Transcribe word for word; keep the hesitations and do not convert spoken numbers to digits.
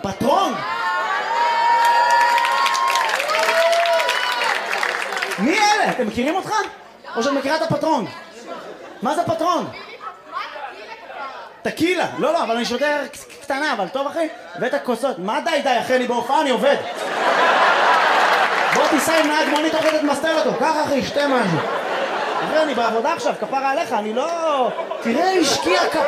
פטרון? מי אלה? אתם מכירים אותך? או שאת מכירה את הפטרון? מה זה פטרון? טקילה. לא, לא, אבל אני שותה קטנה, אבל טוב אחי. ואת הכוסות. מה די די אחי? אני בהופעה, אני עובד. בוא תיסע עם נהג מונית עובדת מסתר אותו. ככה אחי, שתה משהו. אחי, אני בעבודה עכשיו, כפרה עליך, אני לא... תראה, השקיע כפרה.